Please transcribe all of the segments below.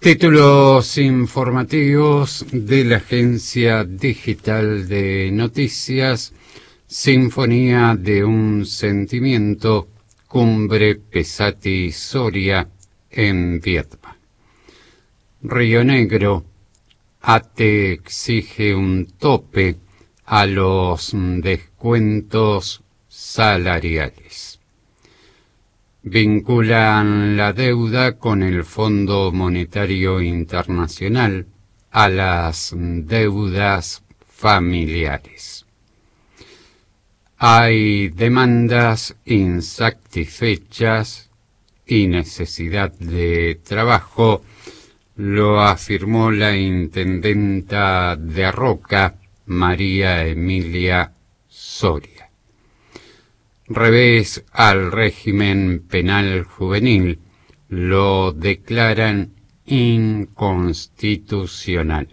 Títulos informativos de la Agencia Digital de Noticias, Sinfonía de un Sentimiento, Cumbre Pesati Soria en Viedma. Río Negro, ATE exige un tope a los descuentos salariales. Vinculan la deuda con el Fondo Monetario Internacional a las deudas familiares. Hay demandas insatisfechas y necesidad de trabajo, lo afirmó la intendenta de Roca, María Emilia Soria. Revés al régimen penal juvenil, lo declaran inconstitucional.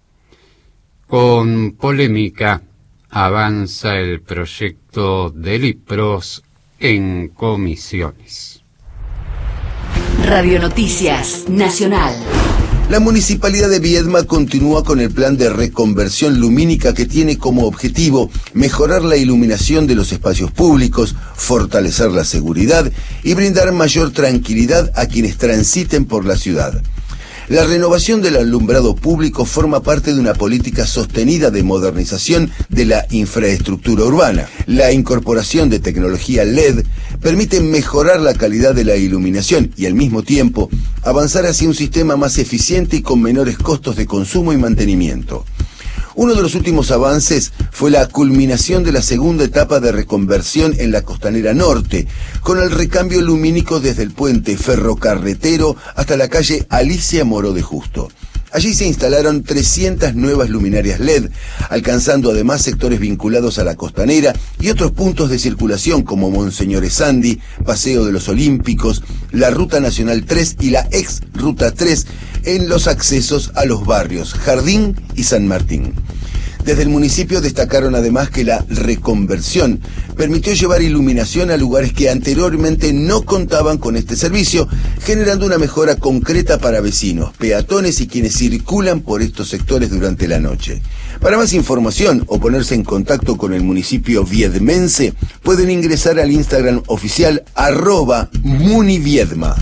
Con polémica avanza el proyecto de Lipros en comisiones. Radio Noticias Nacional. La Municipalidad de Viedma continúa con el plan de reconversión lumínica que tiene como objetivo mejorar la iluminación de los espacios públicos, fortalecer la seguridad y brindar mayor tranquilidad a quienes transiten por la ciudad. La renovación del alumbrado público forma parte de una política sostenida de modernización de la infraestructura urbana. La incorporación de tecnología LED permite mejorar la calidad de la iluminación y al mismo tiempo avanzar hacia un sistema más eficiente y con menores costos de consumo y mantenimiento. Uno de los últimos avances fue la culminación de la segunda etapa de reconversión en la Costanera Norte, con el recambio lumínico desde el puente ferrocarretero hasta la calle Alicia Moro de Justo. Allí se instalaron 300 nuevas luminarias LED, alcanzando además sectores vinculados a la Costanera y otros puntos de circulación como Monseñor Esandi, Paseo de los Olímpicos, la Ruta Nacional 3 y la ex Ruta 3 en los accesos a los barrios Jardín y San Martín. Desde el municipio destacaron además que la reconversión permitió llevar iluminación a lugares que anteriormente no contaban con este servicio, generando una mejora concreta para vecinos, peatones y quienes circulan por estos sectores durante la noche. Para más información o ponerse en contacto con el municipio viedmense, pueden ingresar al Instagram oficial @muniviedma.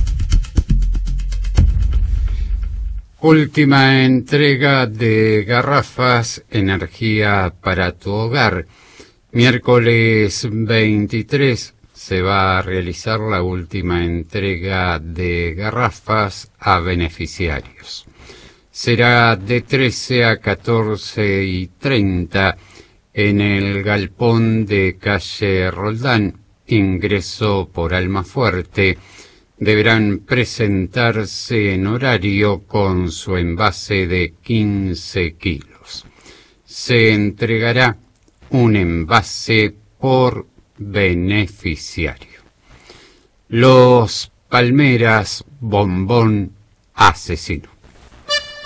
Última entrega de garrafas Energía para tu Hogar. Miércoles 23 se va a realizar la última entrega de garrafas a beneficiarios. Será de 13 a 14:30 en el galpón de calle Roldán, ingreso por Almafuerte. Deberán presentarse en horario con su envase de 15 kilos. Se entregará un envase por beneficiario. Los Palmeras Bombón Asesino.